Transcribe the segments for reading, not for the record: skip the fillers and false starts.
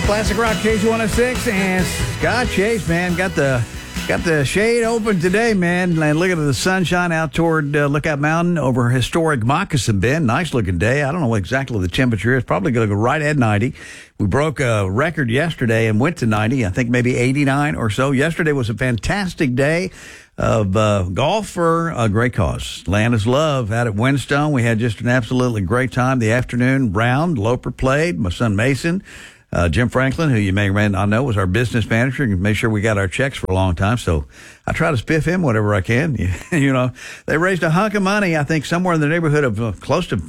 Classic Rock KZ106 and Scott Chase, man, got the shade open today, man. And look at the sunshine out toward Lookout Mountain over historic Moccasin Bend. Nice looking day. I don't know what exactly the temperature is. Probably going to go right at 90. We broke a record yesterday and went to 90. I think maybe 89 or so. Yesterday was a fantastic day of golf for a great cause. Land is Love out at Windstone. We had just an absolutely great time. The afternoon round, Loper played. My son Mason. Jim Franklin, who you may or may not know, was our business manager and made sure we got our checks for a long time. So I try to spiff him whatever I can. You know, they raised a hunk of money, I think somewhere in the neighborhood of close to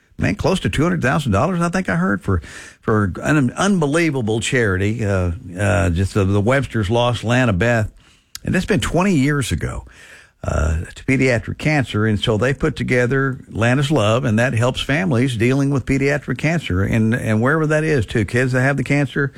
$200,000, I think I heard, for an unbelievable charity. Just the Websters lost Lana Beth. And that's been 20 years ago. To pediatric cancer, and so they put together Land is Love, and that helps families dealing with pediatric cancer, and wherever that is, too. Kids that have the cancer,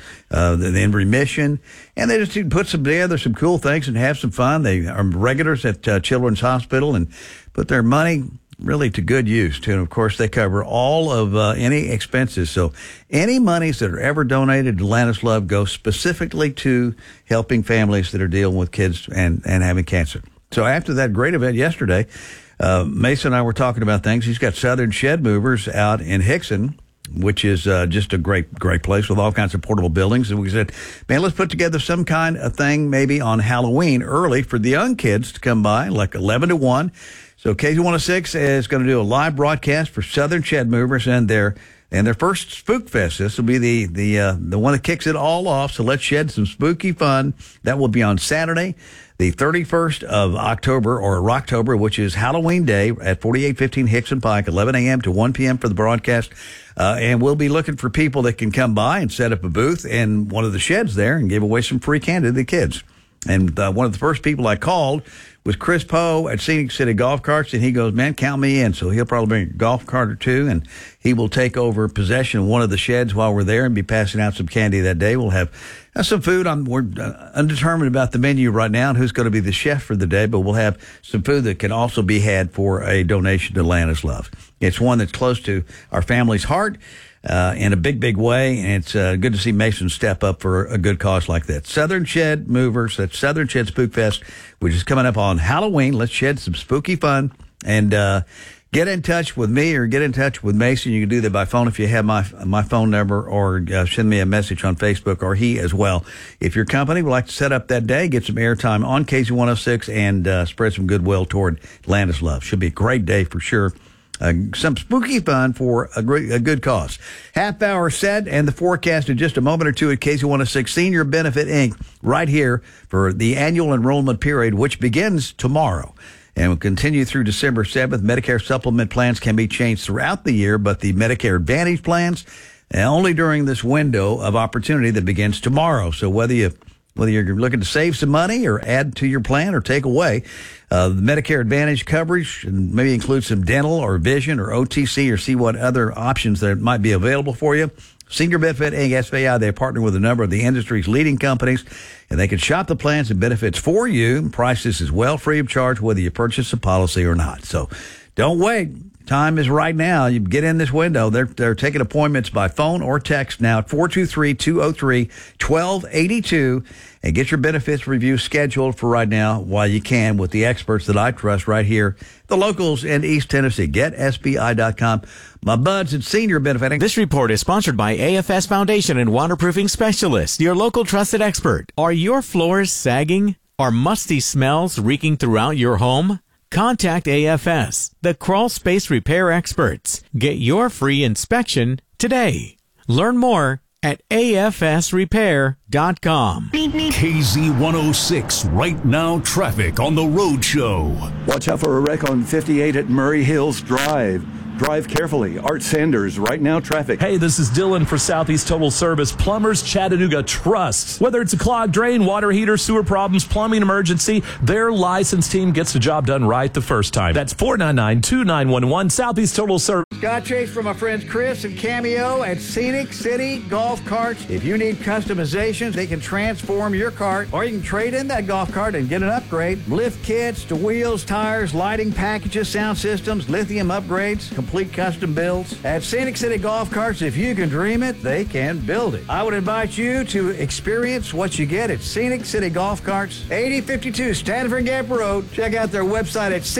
in remission, and they just put together some cool things and have some fun. They are regulars at Children's Hospital and put their money really to good use, too. And, of course, they cover all of any expenses. So any monies that are ever donated to Land is Love go specifically to helping families that are dealing with kids and having cancer. So after that great event yesterday, Mason and I were talking about things. He's got Southern Shed Movers out in Hickson, which is just a great place with all kinds of portable buildings. And we said, man, let's put together some kind of thing maybe on Halloween early for the young kids to come by, like 11 to 1. So KZ106 is going to do a live broadcast for Southern Shed Movers and their first Spook Fest. This will be the one that kicks it all off. So let's shed some spooky fun. That will be on Saturday, the 31st of October, or Rocktober, which is Halloween Day at 4815 Hickson Pike, 11 a.m. to 1 p.m. for the broadcast. And we'll be looking for people that can come by and set up a booth in one of the sheds there and give away some free candy to the kids. And one of the first people I called was Chris Poe at Scenic City Golf Carts, and he goes, man, count me in. So he'll probably bring a golf cart or two, and he will take over possession of one of the sheds while we're there and be passing out some candy that day. We'll have some food. We're undetermined about the menu right now and who's going to be the chef for the day, but we'll have some food that can also be had for a donation to Land is Love. It's one that's close to our family's heart. In a big way, and it's good to see Mason step up for a good cause like that. Southern Shed Movers, that's Southern Shed Spook Fest, which is coming up on Halloween. Let's shed some spooky fun, and get in touch with me or get in touch with Mason. You can do that by phone if you have my phone number, or send me a message on Facebook, or he as well. If your company would like to set up that day, get some airtime on KZ106 and spread some goodwill toward Land is Love. Should be a great day for sure. Some spooky fun for a good cause. Half hour set, and the forecast in just a moment or two at KZ106 Senior Benefit Inc. right here for the annual enrollment period, which begins tomorrow and will continue through December 7th. Medicare supplement plans can be changed throughout the year, but the Medicare Advantage plans only during this window of opportunity that begins tomorrow. So whether you're looking to save some money or add to your plan or take away, the Medicare Advantage coverage, and maybe include some dental or vision or OTC, or see what other options that might be available for you. Senior Benefit Inc. SBI, they partner with a number of the industry's leading companies, and they can shop the plans and benefits for you. Prices is well free of charge whether you purchase a policy or not. So don't wait. Time is right now. You get in this window. They're taking appointments by phone or text now at 423-203-1282, and get your benefits review scheduled for right now while you can with the experts that I trust right here, the locals in East Tennessee. GetSBI.com. My buds at Senior Benefiting. This report is sponsored by AFS Foundation and Waterproofing Specialist, your local trusted expert. Are your floors sagging? Are musty smells reeking throughout your home? Contact AFS, the crawl space repair experts. Get your free inspection today. Learn more at afsrepair.com. KZ106 Right Now Traffic on the Road Show. Watch out for a wreck on 58 at Murray Hills Drive. Drive carefully. Art Sanders, Right Now Traffic. Hey, this is Dylan for Southeast Total Service. Plumbers Chattanooga trust. Whether it's a clogged drain, water heater, sewer problems, plumbing emergency, their licensed team gets the job done right the first time. That's 499-2911 Southeast Total Service. Scott Chase from my friends Chris and Cameo at Scenic City Golf Carts. If you need customizations, they can transform your cart, or you can trade in that golf cart and get an upgrade. Lift kits to wheels, tires, lighting packages, sound systems, lithium upgrades, complete custom builds. At Scenic City Golf Carts, if you can dream it, they can build it. I would invite you to experience what you get at Scenic City Golf Carts, 8052 Stanford Gap Road. Check out their website at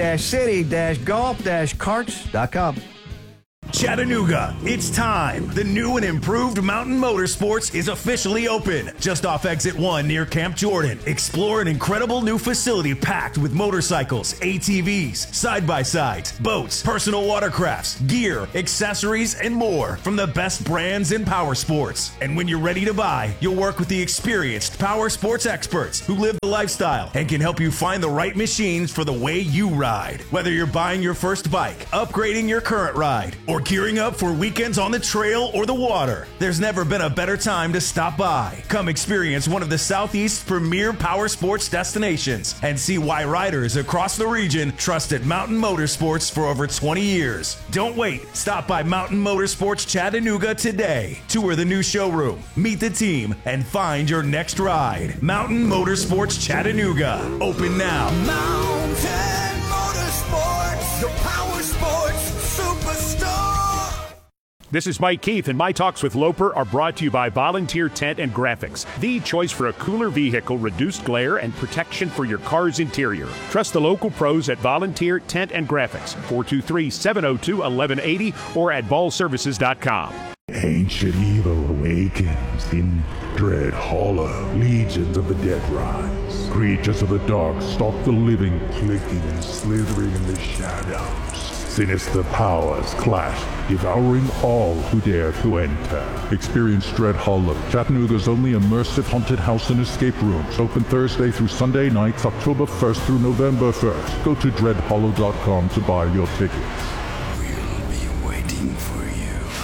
scenic-city-golf-carts.com. Chattanooga, it's time. The new and improved Mountain Motorsports is officially open. Just off Exit 1 near Camp Jordan. Explore an incredible new facility packed with motorcycles, ATVs, side-by-sides, boats, personal watercrafts, gear, accessories, and more from the best brands in power sports. And when you're ready to buy, you'll work with the experienced power sports experts who live the lifestyle and can help you find the right machines for the way you ride. Whether you're buying your first bike, upgrading your current ride, or gearing up for weekends on the trail or the water, there's never been a better time to stop by. Come experience one of the Southeast's premier power sports destinations and see why riders across the region trusted Mountain Motorsports for over 20 years. Don't wait. Stop by Mountain Motorsports Chattanooga today. Tour the new showroom, meet the team, and find your next ride. Mountain Motorsports Chattanooga. Open now. Mountain Motorsports, the power sports superstar. This is Mike Keith, and my talks with Loper are brought to you by Volunteer Tent and Graphics, the choice for a cooler vehicle, reduced glare, and protection for your car's interior. Trust the local pros at Volunteer Tent and Graphics, 423-702-1180 or at ballservices.com. Ancient evil awakens in Dread Hollow. Legions of the dead rise. Creatures of the dark stalk the living, clicking and slithering in the shadows. Sinister powers clash, devouring all who dare to enter. Experience Dread Hollow, Chattanooga's only immersive haunted house and escape rooms. Open Thursday through Sunday nights, October 1st through November 1st. Go to dreadhollow.com to buy your tickets. We'll be waiting for you.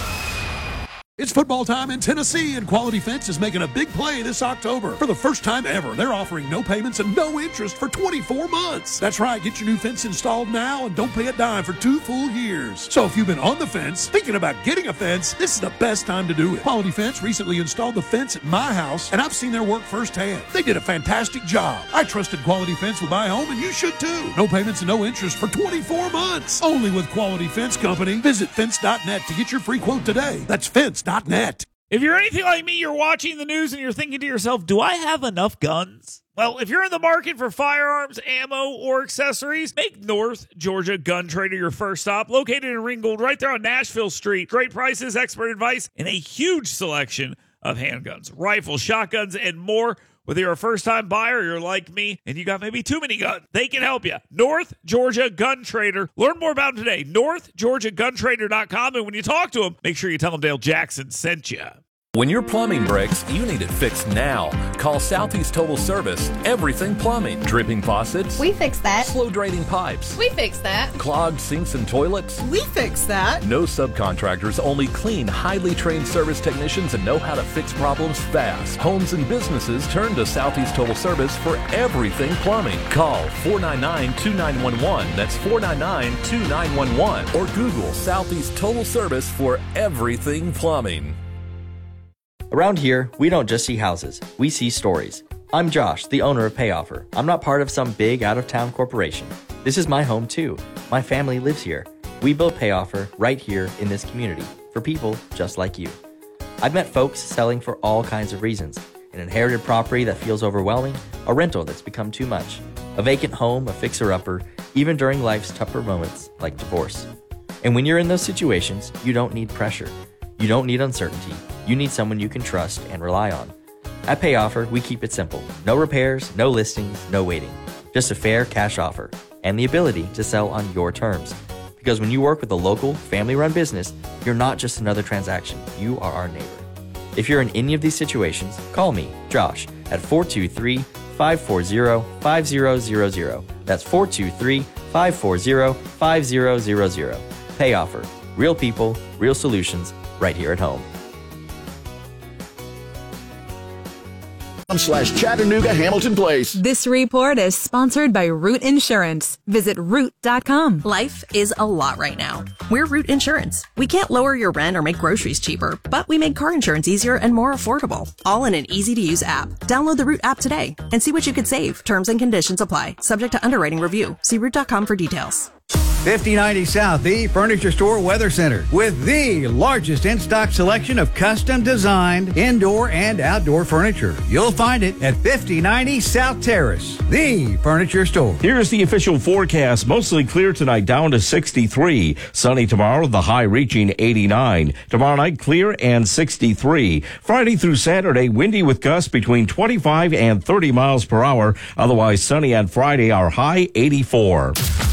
It's football time in Tennessee, and Quality Fence is making a big play this October. For the first time ever, they're offering no payments and no interest for 24 months. That's right, get your new fence installed now and don't pay a dime for 2 full years. So if you've been on the fence, thinking about getting a fence, this is the best time to do it. Quality Fence recently installed the fence at my house, and I've seen their work firsthand. They did a fantastic job. I trusted Quality Fence with my home, and you should too. No payments and no interest for 24 months. Only with Quality Fence Company. Visit fence.net to get your free quote today. That's fence.net. If you're anything like me, you're watching the news and you're thinking to yourself, do I have enough guns? Well, if you're in the market for firearms, ammo, or accessories, make North Georgia Gun Trader your first stop. Located in Ringgold, right there on Nashville Street. Great prices, expert advice, and a huge selection of handguns, rifles, shotguns, and more. Whether you're a first-time buyer or you're like me and you got maybe too many guns, they can help you. North Georgia Gun Trader. Learn more about them today. NorthGeorgiaGunTrader.com. And when you talk to them, make sure you tell them Dale Jackson sent you. When your plumbing breaks, you need it fixed now. Call Southeast Total Service. Everything plumbing. Dripping faucets. We fix that. Slow draining pipes. We fix that. Clogged sinks and toilets. We fix that. No subcontractors, only clean, highly trained service technicians and know how to fix problems fast. Homes and businesses turn to Southeast Total Service for everything plumbing. Call 499-2911. That's 499-2911. Or Google Southeast Total Service for everything plumbing. Around here, we don't just see houses, we see stories. I'm Josh, the owner of PayOffer. I'm not part of some big out-of-town corporation. This is my home too. My family lives here. We built PayOffer right here in this community for people just like you. I've met folks selling for all kinds of reasons. An inherited property that feels overwhelming, a rental that's become too much, a vacant home, a fixer-upper, even during life's tougher moments like divorce. And when you're in those situations, you don't need pressure. You don't need uncertainty. You need someone you can trust and rely on. At PayOffer, we keep it simple. No repairs, no listings, no waiting. Just a fair cash offer and the ability to sell on your terms. Because when you work with a local, family-run business, you're not just another transaction. You are our neighbor. If you're in any of these situations, call me, Josh, at 423-540-5000. That's 423-540-5000. PayOffer. Real people, real solutions, right here at home. Chattanooga Hamilton Place. This report is sponsored by Root Insurance. Visit root.com. Life is a lot right now. We're Root Insurance. We can't lower your rent or make groceries cheaper, but we make car insurance easier and more affordable. All in an easy-to-use app. Download the Root app today and see what you could save. Terms and conditions apply. Subject to underwriting review. See root.com for details. 5090 South, the Furniture Store Weather Center, with the largest in-stock selection of custom designed indoor and outdoor furniture. You'll find it at 5090 South Terrace, the Furniture Store. Here's the official forecast. Mostly clear tonight, down to 63. Sunny tomorrow, the high reaching 89. Tomorrow night, clear and 63. Friday through Saturday, windy with gusts between 25 and 30 miles per hour. Otherwise, sunny on Friday, our high 84.